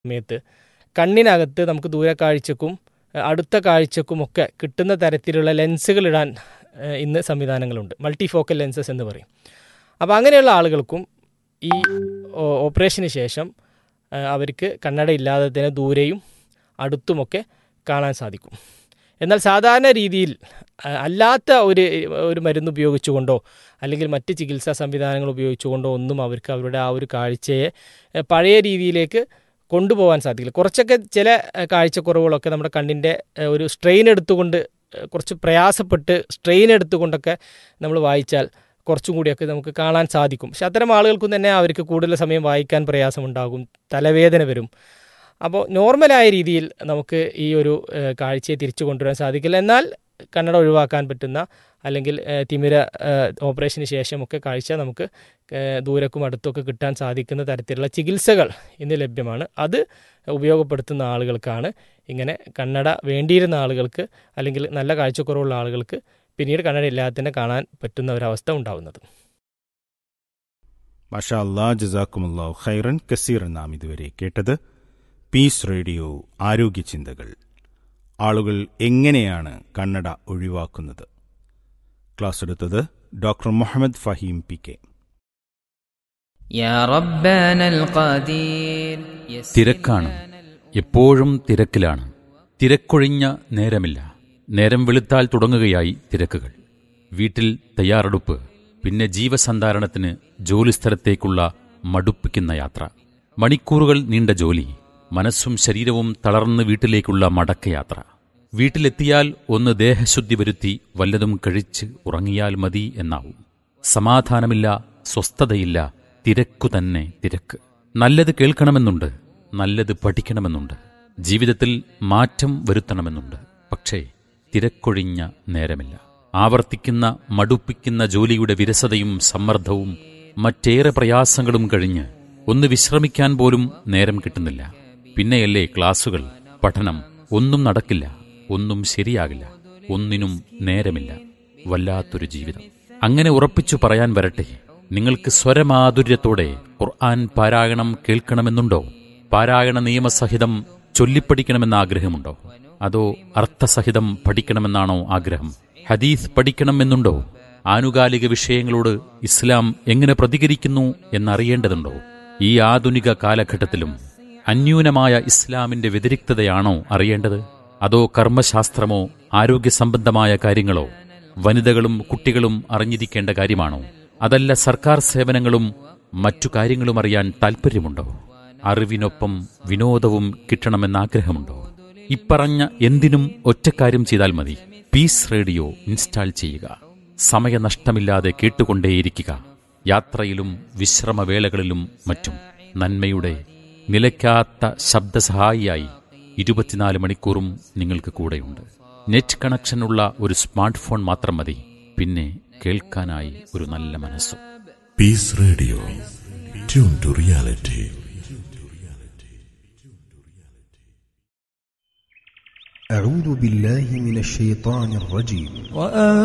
സമയത്ത് കണ്ണിനകത്ത് നമുക്ക് ദൂരക്കാഴ്ചക്കും അടുത്ത കാഴ്ചക്കുമൊക്കെ കിട്ടുന്ന തരത്തിലുള്ള ലെൻസുകൾ ഇടാൻ ഇന്ന് സംവിധാനങ്ങളുണ്ട്. മൾട്ടിഫോക്കൽ ലെൻസസ് എന്ന് പറയും. അപ്പോൾ അങ്ങനെയുള്ള ആളുകൾക്കും ഈ ഓപ്പറേഷന് ശേഷം അവർക്ക് കണ്ണട ഇല്ലാതെ തന്നെ ദൂരെയും അടുത്തുമൊക്കെ കാണാൻ സാധിക്കും. എന്നാൽ സാധാരണ രീതിയിൽ അല്ലാത്ത ഒരു മരുന്ന് ഉപയോഗിച്ചുകൊണ്ടോ അല്ലെങ്കിൽ മറ്റ് ചികിത്സാ സംവിധാനങ്ങൾ ഉപയോഗിച്ചുകൊണ്ടോ ഒന്നും അവർക്ക് അവരുടെ ആ ഒരു കാഴ്ചയെ പഴയ രീതിയിലേക്ക് കൊണ്ടുപോകാൻ സാധിക്കില്ല. കുറച്ചൊക്കെ ചില കാഴ്ചക്കുറവുകളൊക്കെ നമ്മുടെ കണ്ണിൻ്റെ ഒരു സ്ട്രെയിൻ എടുത്തുകൊണ്ട് കുറച്ച് പ്രയാസപ്പെട്ട് സ്ട്രെയിൻ എടുത്തുകൊണ്ടൊക്കെ നമ്മൾ വായിച്ചാൽ കുറച്ചും കൂടിയൊക്കെ നമുക്ക് കാണാൻ സാധിക്കും. പക്ഷെ അത്തരം ആളുകൾക്കും തന്നെ അവർക്ക് കൂടുതൽ സമയം വായിക്കാൻ പ്രയാസമുണ്ടാകും, തലവേദന വരും. അപ്പോൾ നോർമലായ രീതിയിൽ നമുക്ക് ഈ ഒരു കാഴ്ചയെ തിരിച്ചു കൊണ്ടുവരാൻ സാധിക്കില്ല. എന്നാൽ കണ്ണട ഒഴിവാക്കാൻ പറ്റുന്ന അല്ലെങ്കിൽ തിമിര ഓപ്പറേഷന് ശേഷമൊക്കെ കാഴ്ച നമുക്ക് ദൂരക്കും അടുത്തൊക്കെ കിട്ടാൻ സാധിക്കുന്ന തരത്തിലുള്ള ചികിത്സകൾ ഇന്ന് ലഭ്യമാണ്. അത് ഉപയോഗപ്പെടുത്തുന്ന ആളുകൾക്കാണ് ഇങ്ങനെ കണ്ണട വേണ്ടിയിരുന്ന ആളുകൾക്ക് അല്ലെങ്കിൽ നല്ല കാഴ്ചക്കുറവുള്ള ആളുകൾക്ക് പിന്നീട് കണ്ണട ഇല്ലാതെ തന്നെ കാണാൻ പറ്റുന്ന ഒരവസ്ഥ ഉണ്ടാവുന്നത്. മാഷാ അല്ലാഹ്, ജസാക്കുമുല്ലാഹു ഖൈറൻ കസീർ. നാം ഇതുവരെ കേട്ടത് പീസ് റേഡിയോ ആരോഗ്യ ചിന്തകൾ. ആളുകൾ എങ്ങനെയാണ് കണ്ണട ഒഴിവാക്കുന്നത്? ക്ലാസ് എടുത്തത് ഡോക്ടർ മുഹമ്മദ് ഫഹീം PK. തിരക്കാണ്, എപ്പോഴും തിരക്കിലാണ്. തിരക്കൊഴിഞ്ഞ നേരമില്ല. നേരം വെളുത്താൽ തുടങ്ങുകയായി തിരക്കുകൾ. വീട്ടിൽ തയ്യാറെടുപ്പ്, പിന്നെ ജീവസന്ധാരണത്തിന് ജോലിസ്ഥലത്തേക്കുള്ള മടുപ്പിക്കുന്ന യാത്ര, മണിക്കൂറുകൾ നീണ്ട ജോലി, മനസ്സും ശരീരവും തളർന്ന് വീട്ടിലേക്കുള്ള മടക്കയാത്ര. വീട്ടിലെത്തിയാൽ ഒന്ന് ദേഹശുദ്ധി വരുത്തി വല്ലതും കഴിച്ച് ഉറങ്ങിയാൽ മതി എന്നാവും. സമാധാനമില്ല, സ്വസ്ഥതയില്ല, തിരക്കു തന്നെ തിരക്ക്. നല്ലത് കേൾക്കണമെന്നുണ്ട്, നല്ലത് പഠിക്കണമെന്നുണ്ട്, ജീവിതത്തിൽ മാറ്റം വരുത്തണമെന്നുണ്ട്. പക്ഷേ തിരക്കൊഴിഞ്ഞ നേരമില്ല. ആവർത്തിക്കുന്ന മടുപ്പിക്കുന്ന ജോലിയുടെ വിരസതയും സമ്മർദ്ദവും മറ്റേറെ പ്രയാസങ്ങളും കഴിഞ്ഞ് ഒന്ന് വിശ്രമിക്കാൻ പോലും നേരം കിട്ടുന്നില്ല. പിന്നെയല്ലേ ക്ലാസുകൾ, പഠനം. ഒന്നും നടക്കില്ല, ഒന്നും ശരിയാകില്ല, ഒന്നിനും നേരമില്ല. വല്ലാത്തൊരു ജീവിതം. അങ്ങനെ ഉറപ്പിച്ചു പറയാൻ വരട്ടെ, നിങ്ങൾക്ക് സ്വരമാധുര്യത്തോടെ ഖുർആൻ പാരായണം കേൾക്കണമെന്നുണ്ടോ? പാരായണ നിയമസഹിതം ചൊല്ലിപ്പഠിക്കണമെന്ന ആഗ്രഹമുണ്ടോ? അതോ അർത്ഥസഹിതം പഠിക്കണമെന്നാണോ ആഗ്രഹം? ഹദീസ് പഠിക്കണമെന്നുണ്ടോ? ആനുകാലിക വിഷയങ്ങളോട് ഇസ്ലാം എങ്ങനെ പ്രതികരിക്കുന്നു എന്നറിയേണ്ടതുണ്ടോ? ഈ ആധുനിക കാലഘട്ടത്തിലും അന്യൂനമായ ഇസ്ലാമിന്റെ വ്യതിരിക്തതയാണോ അറിയേണ്ടത്? അതോ കർമ്മശാസ്ത്രമോ ആരോഗ്യ സംബന്ധമായ കാര്യങ്ങളോ വനിതകളും കുട്ടികളും അറിഞ്ഞിരിക്കേണ്ട കാര്യമാണോ? അതല്ല സർക്കാർ സേവനങ്ങളും മറ്റു കാര്യങ്ങളും അറിയാൻ താൽപ്പര്യമുണ്ടോ? അറിവിനൊപ്പം വിനോദവും കിട്ടണമെന്നാഗ്രഹമുണ്ടോ? ഇപ്പറഞ്ഞ എന്തിനും ഒറ്റക്കാര്യം ചെയ്താൽ മതി. പീസ് റേഡിയോ ഇൻസ്റ്റാൾ ചെയ്യുക. സമയനഷ്ടമില്ലാതെ കേട്ടുകൊണ്ടേയിരിക്കുക. യാത്രയിലും വിശ്രമവേളകളിലും മറ്റും നന്മയുടെ നിലയ്ക്കാത്ത ശബ്ദസഹായിയായി 24 മണിക്കൂറും നിങ്ങൾക്ക് കൂടെയുണ്ട്. നെറ്റ് കണക്ഷനുള്ള ഒരു സ്മാർട്ട് ഫോൺ മാത്രം മതി. പിന്നെ കേൾക്കാനായി ഒരു നല്ല മനസ്സും. Piece radio, tune to reality. أعوذ بالله من الشيطان الرجيم.